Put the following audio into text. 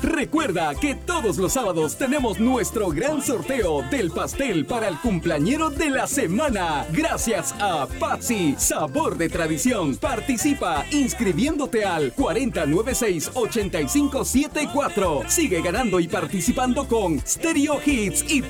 Recuerda que todos los sábados tenemos nuestro gran sorteo del pastel para el cumpleañero de la semana. Gracias a Patsy, sabor de tradición. Participa inscribiéndote al 4096-8574. Sigue ganando y participando con Stereo Hits y